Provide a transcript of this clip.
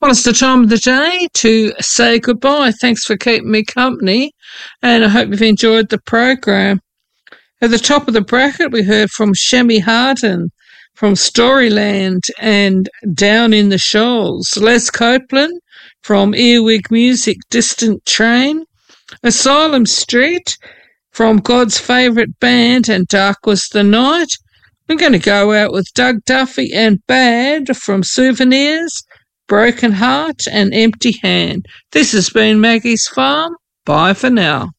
Well, it's the time of the day to say goodbye. Thanks for keeping me company, and I hope you've enjoyed the program. At the top of the bracket, we heard from Shemi Harden from Storyland and Down in the Shoals, Les Copeland from Earwig Music, Distant Train, Asylum Street from God's Favourite Band and Dark Was the Night. We're going to go out with Doug Duffy and Bad from Souvenirs, Broken Heart and Empty Hand. This has been Maggie's Farm. Bye for now.